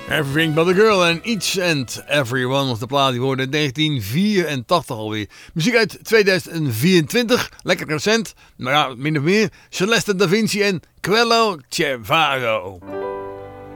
Everything But A Girl en Each and Everyone was de plaat die hoorde in 1984 alweer. Muziek uit 2024, lekker recent, maar ja, min of meer. Celeste Da Vinci en Quello Cevago.